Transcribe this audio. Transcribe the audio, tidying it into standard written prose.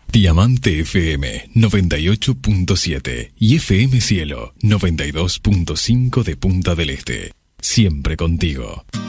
Diamante FM 98.7 y FM Cielo 92.5 de Punta del Este. Siempre contigo.